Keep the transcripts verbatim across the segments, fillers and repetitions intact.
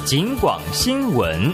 警广新闻。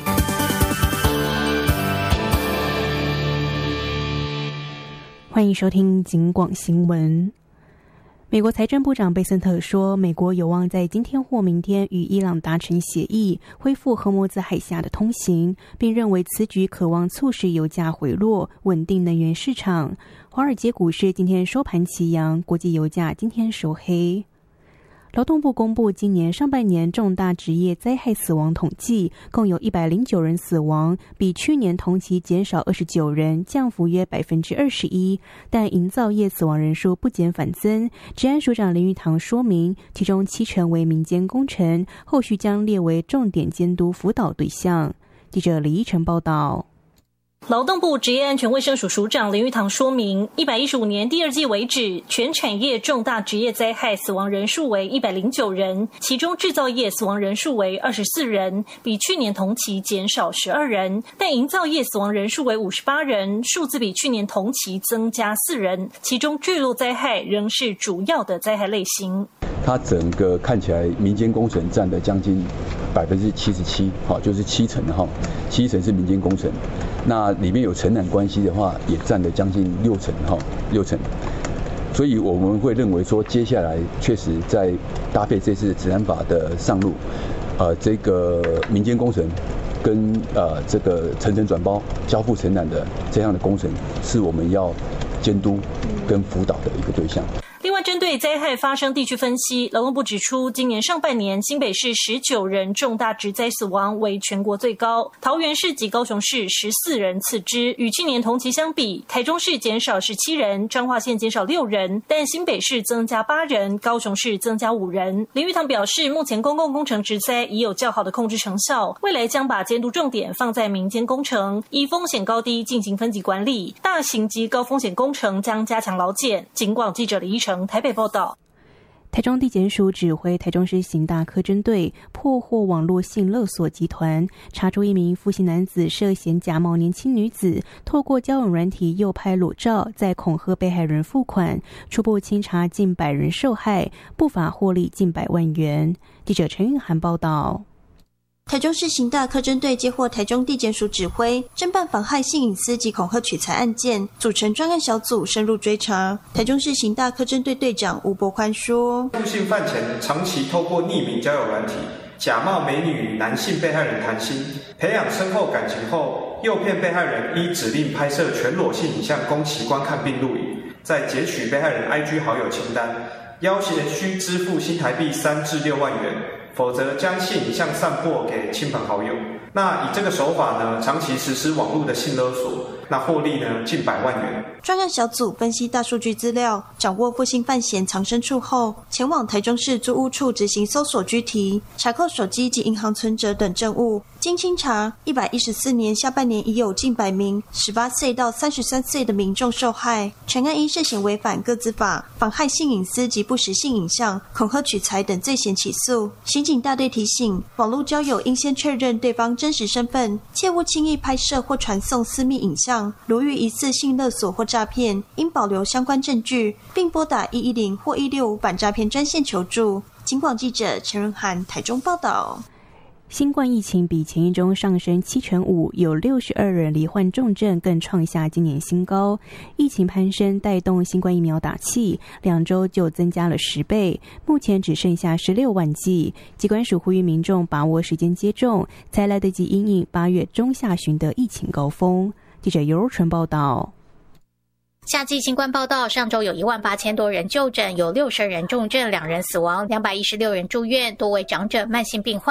欢迎收听警广新闻。美国财政部长贝森特说，美国有望在今天或明天与伊朗达成协议，恢复荷姆兹海峡的通行，并认为此举可望促使油价回落，稳定能源市场。华尔街股市今天收盘齐扬，国际油价今天收黑。劳动部公布今年上半年重大职业灾害死亡统计，共有一百零九人死亡，比去年同期减少二十九人，降幅约百分之二十一。但营造业死亡人数不减反增。治安署长林玉堂说明，其中七成为民间工程，后续将列为重点监督辅导对象。记者李依晨报道。 劳动部职业安全卫生署署长林玉堂说明，一百一十五年第二季为止，全产业重大职业灾害死亡人数为一百零九人，其中制造业死亡人数为二十四人，比去年同期减少十二人，但营造业死亡人数为五十八人，数字比去年同期增加四人，其中坠落灾害仍是主要的灾害类型。 它整个看起来民间工程占了将近百分之七十七，好，就是七成哈，七成是民间工程。那里面有承揽关系的话，也占了将近六成哈，六成。所以我们会认为说，接下来确实在搭配这次治安法的上路，呃，这个民间工程跟呃这个层层转包、交付承揽的这样的工程，是我们要监督跟辅导的一个对象。 另外，针对灾害发生地区分析，劳动部指出，今年上半年新北市十九人重大职灾死亡为全国最高，桃园市及高雄市十四人次之，与去年同期相比，台中市减少十七人，彰化县减少六人，但新北市增加八人，高雄市增加五人。林玉堂表示，目前公共工程职灾已有较好的控制成效，未来将把监督重点放在民间工程，依风险高低进行分级管理，大型及高风险工程将加强劳检。警广记者李依晨台北报道。 台中地检署指挥台中市刑大科侦队破获网络性勒索集团，查出一名负姓男子涉嫌假冒年轻女子，透过交友软体诱拍裸照，再恐吓被害人付款，初步清查近百人受害，不法获利近百万元。记者陈韵涵报道。 台中市刑大科侦队接获台中地检署指挥，侦办妨害性隐私及恐吓取财案件，组成专案小组深入追查。台中市刑大科侦队队长吴伯宽说， 负性犯前长期透过匿名交友软体，假冒美女与男性被害人谈心，培养深厚感情后，诱骗被害人依指令拍摄全裸性影像供其观看并录影，再截取被害人 I G 好友清单，要挟需支付新台币三至六万元，否则将性影像散播给亲朋好友。那以这个手法呢，长期实施网络的性勒索，那获利呢近百万元。 专案小组分析大数据资料，掌握负性犯嫌藏身处后，前往台中市租屋处执行搜索拘提，查扣手机及银行存折等证物。经清查，一百一十四年下半年已有近百名十八岁到三十三岁的民众受害。全案因涉嫌违反个资法、妨害性隐私及不实性影像、恐吓取财等罪嫌起诉。刑警大队提醒，网络交友应先确认对方真实身份，切勿轻易拍摄或传送私密影像。如遇疑似性勒索或诈骗，应保留相关证据，并拨打一一零或一六五反诈骗专线求助。警广记者陈润涵台中报道。 新冠疫情比前一周上升七成五，有六十二人罹患重症，更创下今年新高。疫情攀升带动新冠疫苗打气，两周就增加了十倍，目前只剩下十六万剂。疾管署呼吁民众把握时间接种，才来得及因应八月中下旬的疫情高峰。记者尤若纯报道。 夏季新冠报道，上周有一万八千多人就诊，有六十人重症，两人死亡，两百一十六人住院，多为长者、慢性病患。